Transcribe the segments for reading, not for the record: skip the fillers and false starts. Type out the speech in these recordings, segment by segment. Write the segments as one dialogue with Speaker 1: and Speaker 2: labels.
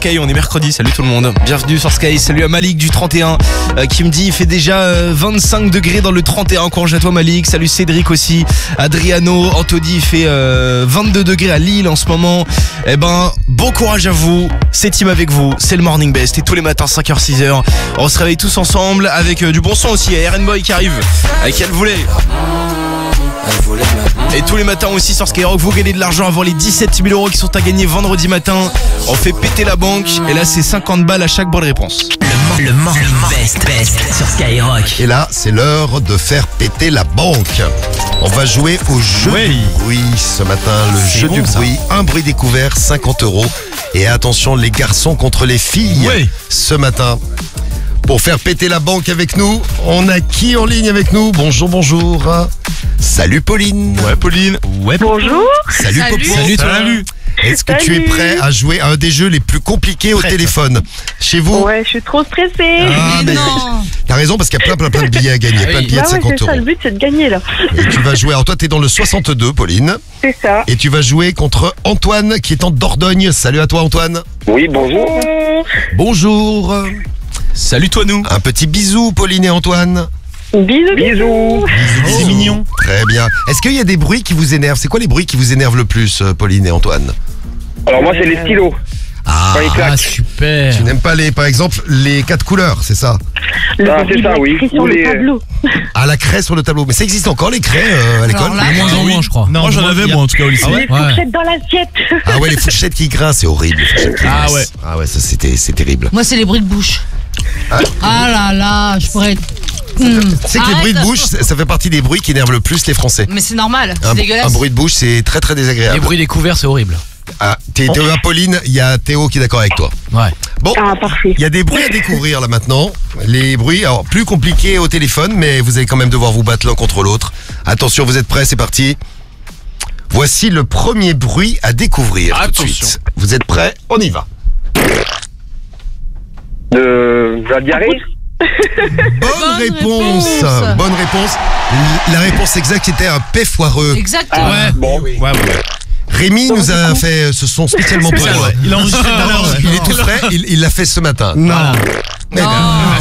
Speaker 1: Sky, on est mercredi, salut tout le monde. Bienvenue sur Sky, salut à Malik du 31 qui me dit il fait déjà 25 degrés dans le 31. Courage à toi Malik, salut Cédric aussi, Adriano, Anthony il fait 22 degrés à Lille en ce moment. Eh ben, bon courage à vous, c'est team avec vous, c'est le Morning Best et tous les matins 5h 6h, on se réveille tous ensemble avec du bon son aussi, il y a Eren Boy qui arrive avec Elle voulait. Et tous les matins aussi sur Skyrock, vous gagnez de l'argent avant les 17 000 euros qui sont à gagner vendredi matin. On fait péter la banque et là c'est 50 balles à chaque bonne réponse.
Speaker 2: Le Morning Best sur Skyrock.
Speaker 3: Et là, c'est l'heure de faire péter la banque. On va jouer au jeu du bruit ce matin. Le jeu du bruit, un bruit découvert, 50 euros. Et attention, les garçons contre les filles ce matin. Pour faire péter la banque avec nous, on a qui en ligne avec nous? Bonjour, bonjour. Salut Pauline.
Speaker 1: Ouais Pauline. Ouais.
Speaker 4: Bonjour.
Speaker 3: Salut Popo.
Speaker 1: Salut.
Speaker 3: Est-ce que tu es prêt à jouer à un des jeux les plus compliqués au téléphone chez vous?
Speaker 4: Ouais, je suis trop stressée.
Speaker 3: Ah, mais
Speaker 5: non.
Speaker 3: T'as raison parce qu'il y a plein de billets à gagner, plein de billets de 50
Speaker 4: c'est ça,
Speaker 3: euros.
Speaker 4: le but c'est de gagner là.
Speaker 3: Et tu vas jouer, alors toi t'es dans le 62 Pauline,
Speaker 4: C'est ça.
Speaker 3: et tu vas jouer contre Antoine qui est en Dordogne. Salut à toi Antoine.
Speaker 6: Oui, bonjour.
Speaker 3: Bonjour.
Speaker 1: Salut toi nous.
Speaker 3: Un petit bisou Pauline et Antoine.
Speaker 4: Bisous.
Speaker 6: Bisous.
Speaker 3: C'est mignon. Très bien. Est-ce qu'il y a des bruits qui vous énervent? C'est quoi les bruits qui vous énervent le plus Pauline et Antoine?
Speaker 6: Alors moi, c'est les stylos. Quand ils claquent.
Speaker 1: super.
Speaker 3: Tu n'aimes pas par exemple, les 4 couleurs, c'est ça?
Speaker 4: Le
Speaker 6: Ah,
Speaker 4: bruit
Speaker 6: c'est ça,
Speaker 4: de la
Speaker 6: oui.
Speaker 4: craie sur
Speaker 6: Ou
Speaker 4: le
Speaker 6: les-
Speaker 4: tableau.
Speaker 3: Ah, la craie sur le tableau. Mais ça existe encore les craies à l'école?
Speaker 5: Alors là,
Speaker 1: De moins en moins je crois.
Speaker 7: Non,
Speaker 1: moi j'en avais moi en tout cas au lycée.
Speaker 4: Les fourchettes dans l'assiette.
Speaker 3: Ah ouais, les fourchettes qui grincent, c'est horrible. Les fourchettes qui
Speaker 1: Ah
Speaker 3: grincent.
Speaker 1: ouais.
Speaker 3: Ah ouais, ça c'est terrible.
Speaker 5: Moi, c'est les bruits de bouche. Ah là là, je pourrais.
Speaker 3: Tu sais que les bruits de
Speaker 5: Arrête.
Speaker 3: bouche, ça fait partie des bruits qui énervent le plus les Français.
Speaker 5: Mais c'est normal, c'est
Speaker 3: Un
Speaker 5: dégueulasse.
Speaker 3: bruit de bouche, c'est très désagréable.
Speaker 1: Les bruits découverts c'est horrible.
Speaker 3: Ah, t'es à Pauline, il y a Théo qui est d'accord avec toi.
Speaker 1: Ouais.
Speaker 3: Bon,
Speaker 4: Ah, parfait.
Speaker 3: il y a des bruits à découvrir là maintenant. Les bruits, alors plus compliqués au téléphone, mais vous allez quand même devoir vous battre l'un contre l'autre. Attention, vous êtes prêts, c'est parti. Voici le premier bruit à découvrir tout de
Speaker 1: Attention.
Speaker 3: suite. Vous êtes prêts? On y va.
Speaker 6: De la diarrhée.
Speaker 3: Bonne réponse.
Speaker 5: réponse.
Speaker 3: Bonne réponse. La réponse exacte était un paix foireux.
Speaker 5: Exactement.
Speaker 6: Bon.
Speaker 3: Rémi nous a fait ce son spécialement pour moi.
Speaker 7: Il a enregistré tout à l'heure.
Speaker 3: Il est tout frais, il l'a fait ce matin.
Speaker 7: Non.
Speaker 3: Mais non.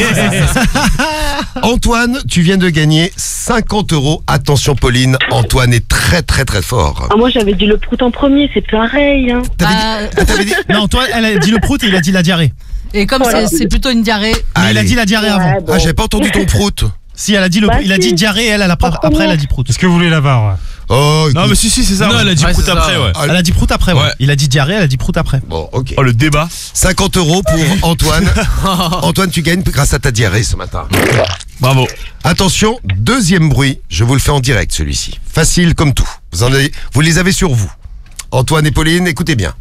Speaker 3: Antoine, tu viens de gagner 50 euros. Attention Pauline, Antoine est très fort.
Speaker 4: Ah, moi j'avais dit le prout en premier, c'est pareil. Hein.
Speaker 3: T'avais dit...
Speaker 7: Non, toi, elle a dit le prout et il a dit la diarrhée.
Speaker 5: Et comme
Speaker 4: Voilà.
Speaker 5: c'est plutôt une diarrhée.
Speaker 7: Mais il a
Speaker 3: Allez.
Speaker 7: dit la diarrhée avant.
Speaker 4: Ouais, bon.
Speaker 3: Ah, j'avais pas entendu ton prout.
Speaker 7: Si, elle a dit
Speaker 4: Bah,
Speaker 7: il a
Speaker 4: si.
Speaker 7: dit diarrhée, après elle a dit prout.
Speaker 8: Est-ce que vous voulez la barre?
Speaker 3: Oh,
Speaker 1: Non
Speaker 3: écoute.
Speaker 1: mais si c'est ça. Non elle a dit
Speaker 7: Ouais,
Speaker 1: prout
Speaker 7: c'est
Speaker 1: après
Speaker 7: ça.
Speaker 1: ouais.
Speaker 7: Elle a dit prout après, ouais.
Speaker 1: Ouais.
Speaker 7: Il a dit diarrhée, elle a dit prout après.
Speaker 3: Bon, ok.
Speaker 1: Oh le débat.
Speaker 3: 50 euros pour Antoine. Antoine, tu gagnes grâce à ta diarrhée ce matin.
Speaker 1: Bravo.
Speaker 3: Attention, deuxième bruit. Je vous le fais en direct, celui-ci. Facile comme tout. Vous les avez sur vous. Antoine et Pauline, écoutez bien.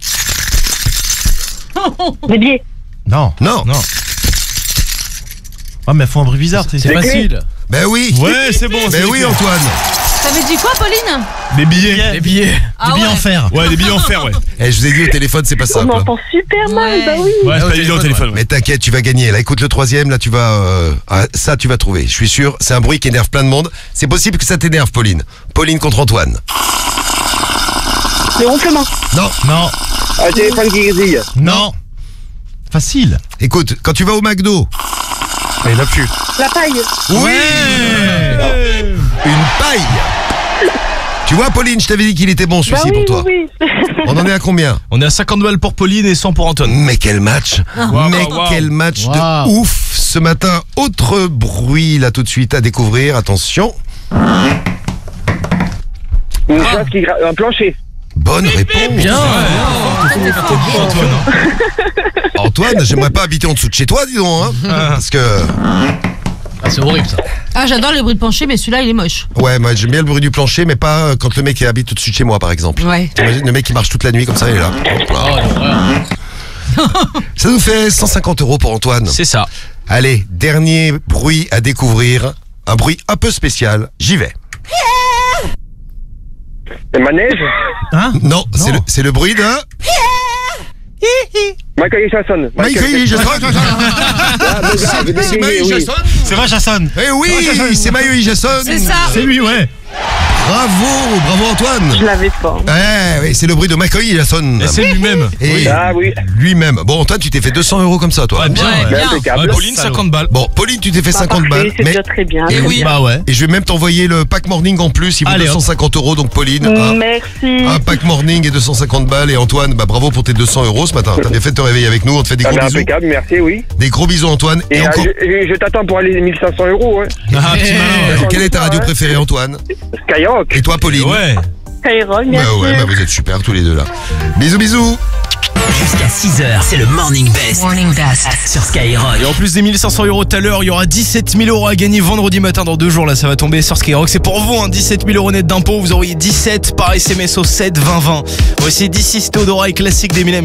Speaker 4: Des biais.
Speaker 7: Non.
Speaker 3: Non.
Speaker 7: Ah, mais elle fait un bruit bizarre, c'est
Speaker 1: facile.
Speaker 3: Ben oui.
Speaker 1: Ouais c'est bon.
Speaker 3: Ben oui, Antoine.
Speaker 5: T'avais dit quoi, Pauline?
Speaker 1: Des billets. Des billets.
Speaker 5: Ah
Speaker 7: Des billets
Speaker 5: ouais.
Speaker 7: en fer.
Speaker 1: Ouais des billets en fer ouais.
Speaker 3: Eh, je vous ai dit au téléphone, c'est pas
Speaker 4: On
Speaker 3: simple. hein.
Speaker 4: m'entend super mal,
Speaker 5: Ouais.
Speaker 4: bah oui.
Speaker 1: Ouais c'est pas évident au téléphone.
Speaker 3: Mais t'inquiète, tu vas gagner. Là, écoute le troisième, là, tu vas... ça, tu vas trouver. Je suis sûr, c'est un bruit qui énerve plein de monde. C'est possible que ça t'énerve, Pauline. Pauline contre Antoine.
Speaker 4: Le ronflement.
Speaker 3: Non.
Speaker 7: Non.
Speaker 6: Un téléphone qui grésille.
Speaker 7: Non. Facile.
Speaker 3: Écoute, quand tu vas au McDo...
Speaker 1: Il a plus.
Speaker 4: La paille.
Speaker 3: Oui. Une paille. Tu vois, Pauline, je t'avais dit qu'il était bon,
Speaker 4: Bah
Speaker 3: celui-ci,
Speaker 4: oui,
Speaker 3: pour toi.
Speaker 4: oui.
Speaker 3: On en est à combien?
Speaker 1: On est à 50 balles pour Pauline et 100 pour Antoine.
Speaker 3: Mais quel match.
Speaker 1: Wow,
Speaker 3: Mais
Speaker 1: wow, wow.
Speaker 3: quel match de
Speaker 7: Wow.
Speaker 3: ouf ce matin. Autre bruit, là, tout de suite, à découvrir. Attention.
Speaker 6: Une chaise qui un plancher.
Speaker 3: Bonne réponse.
Speaker 1: Bien.
Speaker 3: Antoine, j'aimerais pas habiter en dessous de chez toi, dis donc, hein. Parce que...
Speaker 1: Ah c'est horrible ça.
Speaker 5: Ah, j'adore les bruits de plancher, mais celui-là, il est moche.
Speaker 3: Ouais, moi j'aime bien le bruit du plancher, mais pas quand le mec habite au-dessus de chez moi, par exemple.
Speaker 5: Ouais.
Speaker 3: T'imagines le mec qui marche toute la nuit comme ça, il est là. Hop là. Ça nous fait 150 euros pour Antoine.
Speaker 1: C'est ça.
Speaker 3: Allez, dernier bruit à découvrir. Un bruit un peu spécial. J'y vais.
Speaker 6: Le manège.
Speaker 7: Hein?
Speaker 3: Non,
Speaker 7: Non.
Speaker 3: c'est le bruit de...
Speaker 6: Michael Jackson.
Speaker 3: Michael Jackson.
Speaker 6: C'est
Speaker 3: Michael Jackson.
Speaker 7: C'est vrai, Jason.
Speaker 3: Eh oui, c'est Michael Jackson.
Speaker 5: C'est ça.
Speaker 7: C'est lui, ouais.
Speaker 3: Bravo Antoine.
Speaker 4: Je l'avais pas.
Speaker 3: Oui, c'est le bruit de McCoy, il sonne.
Speaker 1: Et c'est lui-même.
Speaker 3: Et
Speaker 6: Ah oui.
Speaker 3: lui-même. Bon, Antoine, tu t'es fait 200 € comme ça, toi.
Speaker 1: Ouais, bien.
Speaker 5: Ouais,
Speaker 1: ouais.
Speaker 5: bien.
Speaker 6: Impeccable.
Speaker 1: Pauline, 50 balles.
Speaker 3: Bon, Pauline, tu t'es fait 50 balles.
Speaker 4: C'est déjà très bien.
Speaker 5: Et
Speaker 4: très
Speaker 5: oui.
Speaker 4: bien.
Speaker 7: Bah ouais.
Speaker 3: Et je vais même t'envoyer le pack morning en plus, il vaut
Speaker 7: Allez,
Speaker 3: 250 €, donc Pauline.
Speaker 4: Merci.
Speaker 3: Un pack morning et 250 balles. Et Antoine, bah bravo pour tes 200 € ce matin. T'as bien fait de te réveiller avec nous, on te fait des
Speaker 6: Ah,
Speaker 3: gros
Speaker 6: mais
Speaker 3: bisous.
Speaker 6: impeccable, merci, oui.
Speaker 3: Des gros bisous Antoine.
Speaker 6: Et
Speaker 3: Et encore,
Speaker 6: je t'attends pour aller 1500 €, hein.
Speaker 1: Ah, petit malin.
Speaker 3: quelle est ta radio préférée Antoine?
Speaker 6: Skyrock.
Speaker 3: Et toi Pauline?
Speaker 1: Ouais.
Speaker 4: Skyrock, bien
Speaker 3: Bah
Speaker 4: sûr.
Speaker 3: ouais, bah vous êtes super tous les deux là. Bisous bisous.
Speaker 2: Jusqu'à 6h, c'est le Morning Best.
Speaker 5: Morning Best.
Speaker 2: Sur Skyrock.
Speaker 1: Et en plus des 1500 € tout à l'heure, il y aura 17 000 € à gagner vendredi matin dans 2 jours. Là, ça va tomber sur Skyrock. C'est pour vous, hein, 17 000 € net d'impôts. Vous envoyez 17 par SMS au 7 20 20. Voici DC Theodora et classique d'Eminem.